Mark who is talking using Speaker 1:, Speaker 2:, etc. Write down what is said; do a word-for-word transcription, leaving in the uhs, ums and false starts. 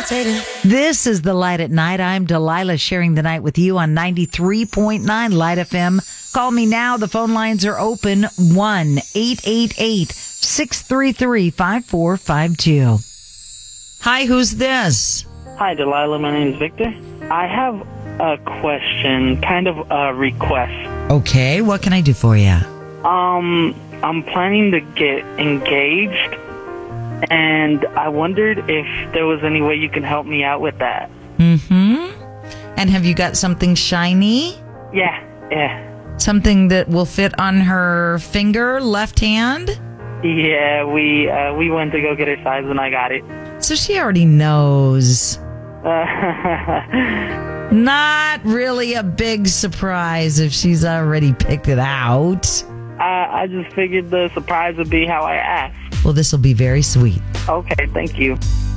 Speaker 1: levitating.
Speaker 2: This is The Light at Night. I'm Delilah, sharing the night with you on ninety-three point nine Light F M. Call me now. The phone lines are open. one eight eight eight, six three three, five four five two. Hi, who's this?
Speaker 3: Hi, Delilah. My name is Victor. I have a question, kind of a request.
Speaker 2: Okay, what can I do for you?
Speaker 3: Um, I'm planning to get engaged, and I wondered if there was any way you can help me out with that.
Speaker 2: Mm-hmm. And have you got something shiny?
Speaker 3: Yeah, yeah.
Speaker 2: Something that will fit on her finger, left hand?
Speaker 3: Yeah, we uh, we went to go get her size and I got it.
Speaker 2: So she already knows.
Speaker 3: Uh,
Speaker 2: Not really a big surprise if she's already picked it out.
Speaker 3: I, I just figured the surprise would be how I asked.
Speaker 2: Well, this will be very sweet.
Speaker 3: Okay, thank you.